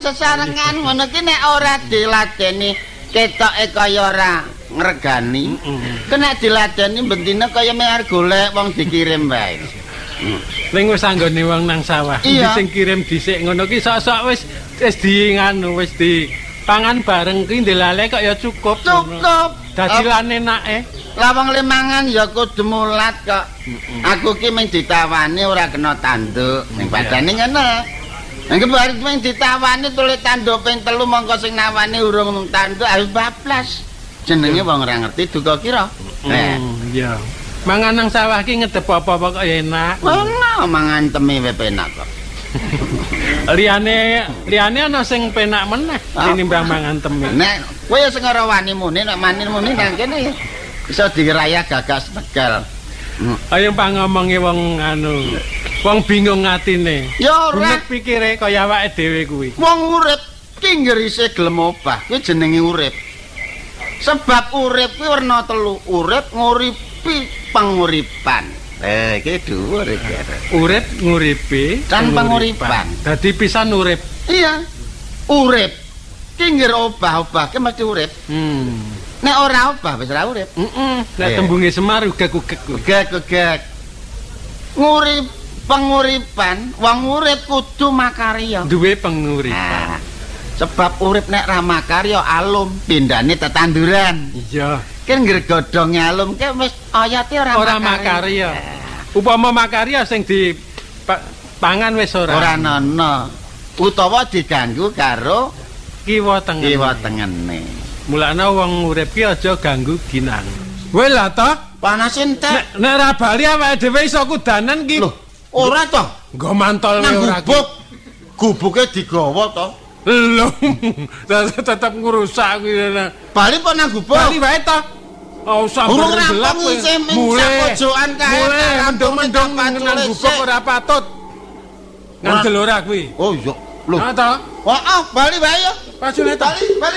sesarengan ngono ki nek ora diladeni ketoke kaya ora ngregani. Kena diladeni bendina kaya mehar golek wong dikirim wae. Ning wis anggone wong nang sawah. Sing kirim dhisik ngono ki sok-sok wis di nganu wis di pangan bareng ki ndelale kok ya cukup. Cukup. Dadi lan enake. Lawang lemangan ya kudu mulat kok. Aku ki mung ditawani ora kena tanduk. Ning padane ngono. Nek bari mung ditawani tulis tanduk ping 3 mongko sing nawani urung tanduk harus bablas. Jenenge wong ora ngerti duka kira. Iya. Mangan nang sawah ki ngedep apa-apa kok enak. Ono mangan temi wae penak kok. Liyane ana sing penak meneh tinimbang mangan temi. Nek kowe sing ora wani muni nek mani muni nang kene iso diraya gagas tegal. Ayo pangomonge wong anu. Wong bingung atine. Ya ora pikire kaya awake dhewe kuwi. Wong urip ki ngerise gelem obah, kuwi jenenge urip. Sebab urip kuwi werna telu, urip nguripi panguripan. Iki dhuwur iki. Urip nguripi kan panguripan. Dadi pisan urip. Iya. Urip ki ngger obah-obah ki mesti urip. Nek ora obah wis ora urip. Nek tembunge Semar ugek-ugek. Ugek-ugek. Ngurip panguripan, wong urip kudu makarya. Duwe panguripan. Sebab urip nek ra makarya alum, pindhane tetanduran. Iya. Kan ngregodhong alum ki wis oyate ora makarya. Upama makarya sing di pangan wis ora ana. Utawa diganggu karo kiwa tengene. Mulane wong urip ki aja ganggu ginang. Kowe lah to, panas entek. Nek ra bali awake dhewe iso kudanan ki. Lho, ora to. Nggo mantol ora. Gubuke digawa to. Lho, tetep ngrusak kuwi. Bali po nang gubuk. Bali wae to. Oh, urung gelap mulai pojokan kae. Mendung-mendung nang gubuk ora patut. Ngandel ora kuwi. Oh iya. Lho. Ha to? Heeh, bali wae ya. Pajune to. Bali.